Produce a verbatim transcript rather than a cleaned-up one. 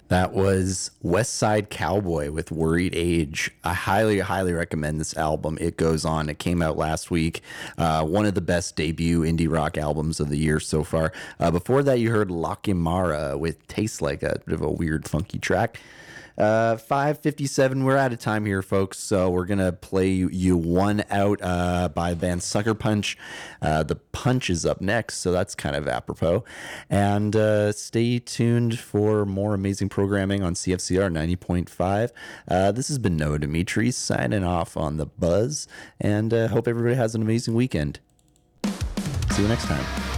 That was West Side Cowboy with Worried Age. I highly, highly recommend this album. It goes on. It came out last week. Uh, one of the best debut indie rock albums of the year so far. Uh, before that, you heard Lakimara with Taste Like, a bit of a weird, funky track. Uh, five fifty-seven. We're out of time here, folks. So we're gonna play you, you one out uh, by the band Sucker Punch. Uh, the Punch is up next, so that's kind of apropos. And uh, stay tuned for more amazing programming on C F C R ninety point five. Uh, this has been Noah Dimitri signing off on the Buzz, and uh, hope everybody has an amazing weekend. See you next time.